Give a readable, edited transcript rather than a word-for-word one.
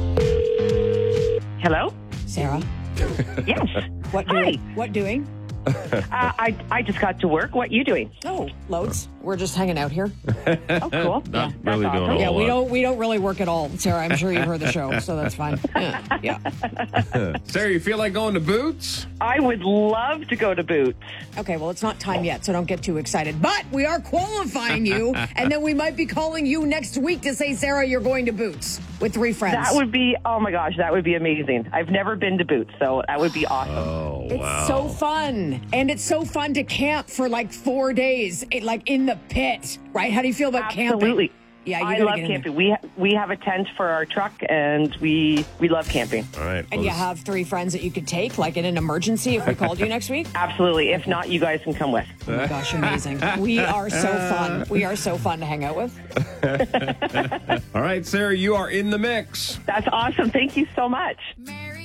Hello? Sarah, Yes. what Hi. doing? What doing? I just got to work. What you doing? Oh, loads. We're just hanging out here. Oh, cool. Not That's really doing awesome. a Yeah, whole we lot. don't really work at all, Sarah. I'm sure you've heard the show, so that's fine. Yeah. Sarah, you feel like going to Boots? I would love to go to Boots. Okay, well, it's not time yet, so don't get too excited. But we are qualifying you, and then we might be calling you next week to say, Sarah, you're going to Boots with 3 friends. That would be, oh my gosh, that would be amazing. I've never been to Boots, so that would be awesome. Oh, It's wow. so fun. And it's so fun to camp for like 4 days, like in the pit, right? How do you feel about camping? Absolutely. Yeah, you I gotta love get in camping. We have a tent for our truck, and we love camping. All right. And well, you this- have 3 friends that you could take, like in an emergency if we called you next week? Absolutely. If not, you guys can come with. Oh my gosh, amazing. We are so fun. We are so fun to hang out with. All right, Sarah, you are in the mix. That's awesome. Thank you so much.